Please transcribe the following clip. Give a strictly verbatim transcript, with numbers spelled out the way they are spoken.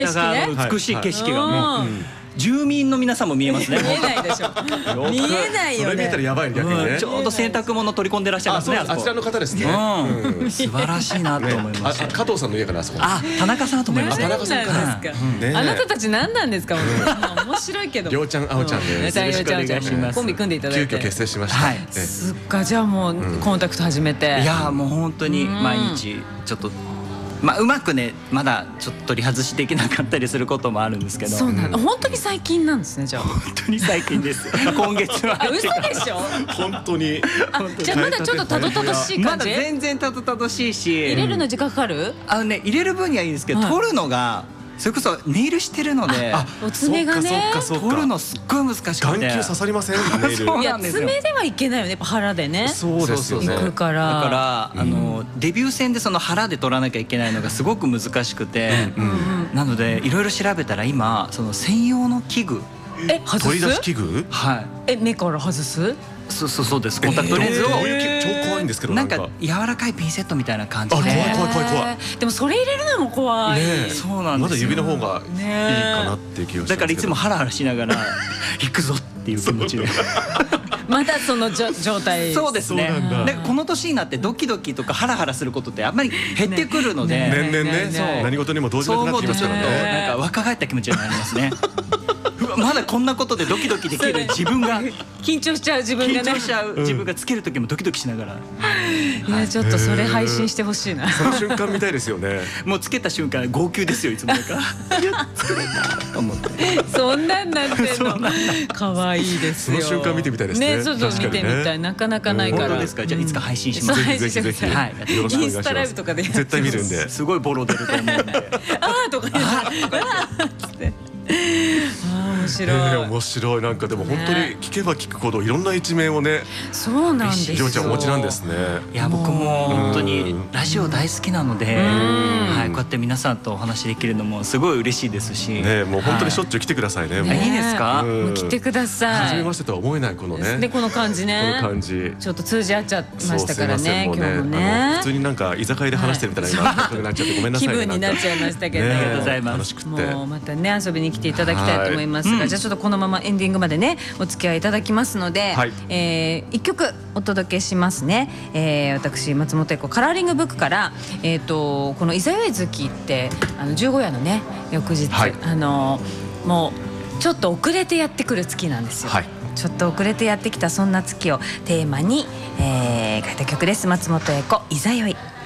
だから美しい景色がもう住民の皆さんも見えますね。 見えないでしょ。見えないよね。 それ見たらやばい逆にね。 ちょうど洗濯物取り込んでらっしゃいますね。 あちらの方ですね。 素晴らしいなと思います。 加藤さんの家からあそこ。 あ、田中さんだと思います。 田中さんですか。あなたたち何なんですか。面白いけど。 りょうちゃん、あおちゃんです。 よろしくお願いします。 コンビ組んでいただいて。 急遽結成しました。 すっか、じゃあもうコンタクト始めて。 いやもう本当に毎日ちょっと。まあうまくねまだちょっと取り外しできなかったりすることもあるんですけど。 そうなの。本当に最近なんですね。じゃあ本当に最近です。今月は。 嘘でしょ。 本当に。 じゃあまだちょっとたどたどしい感じ。 まだ全然たどたどしいし。 入れるの時間かかる？ あのね入れる分にはいいんですけど取るのが。それこそネイルしてるので、 お爪がね取るのすっごい難しくて、 眼球刺さりませんネイル。 いや爪ではいけないよね、やっぱ腹でね。 そうですよね。 行くから。 だからあのデビュー戦でその腹で取らなきゃいけないのがすごく難しくて、なのでいろいろ調べたら今その専用の器具、 え外す？ 取り出し器具？ はい。 え目から外す？ そうそうそうです。コンタクトレンズを超怖いんですけど、 なんか柔らかいピンセットみたいな感じで。 怖い怖い怖い怖い。 でもそれ入れるのも怖い。 そうなんですよ。 まだ指の方がいいかなっていう気がして。 だからいつもハラハラしながら行くぞっていう気持ちで。 まだその状態。 そうですね。でこの年になってドキドキとかハラハラすることってあんまり減ってくるので、 年々ね、何事にも動じなくなってきますからね。 なんか若返った気持ちになりますね。まだこんなことでドキドキできる自分が緊張しちゃう自分がね、 緊張しちゃう自分がつける時もドキドキしながら、 いやちょっとそれ配信してほしいな。 その瞬間見たいですよね。 もうつけた瞬間号泣ですよいつもなんか。いやつけれたと思って。 そんなんなってんの。可愛いですよ。 その瞬間見てみたいですね。 ね、そうそう見てみたい。なかなかないから。 本当ですか。じゃあいつか配信します。 ぜひぜひぜひ。はい。 インスタライブとかで絶対見るんで。 すごいボロ出ると思うんで。 ああとか言って。ああ面白い。 面白い。なんかでも本当に聞けば聞くほどいろんな一面をね。 そうなんですよ。 りょうちゃんお持ちなんですね。 いや僕も本当にラジオ大好きなので、はいこうやって皆さんとお話できるのもすごい嬉しいですし。 ねもう本当にしょっちゅう来てくださいね。 いいですか。 来てください。 初めましてとは思えないこのね。 でこの感じね。 この感じ。 ちょっと通じ合っちゃいましたからね今日もね。 普通になんか居酒屋で話してるみたいな今感覚になっちゃってごめんなさい。 気分になっちゃいましたけど。 ありがとうございます。 楽しくて。 もうまたね遊びに来ていただきたいと思いますが、じゃあちょっとこのままエンディングまでねお付き合いいただきますので、え一曲お届けしますね。え私松本英子カラーリングブックからえっとこの「いざよい月」ってあの十五夜のね翌日あのもうちょっと遅れてやってくる月なんですよ。ちょっと遅れてやってきたそんな月をテーマに、えー、書いた曲です。松本英子「いざよい」。